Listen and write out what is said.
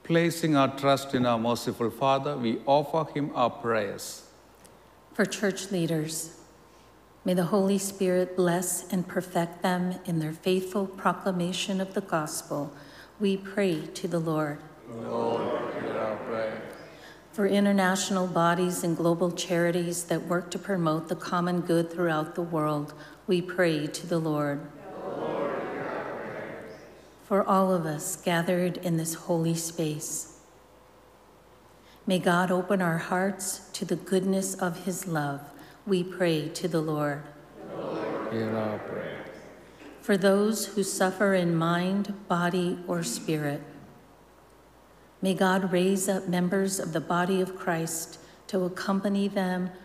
Placing our trust in our merciful Father, we offer him our prayers. For church leaders, may the Holy Spirit bless and perfect them in their faithful proclamation of the gospel. We pray to the Lord. Lord, hear our prayer. For international bodies and global charities that work to promote the common good throughout the world, we pray to the Lord. Lord, hear our prayer. For all of us gathered in this holy space, may God open our hearts to the goodness of his love. We pray to the Lord. Lord, hear our prayer. For those who suffer in mind, body, or spirit, may God raise up members of the body of Christ to accompany them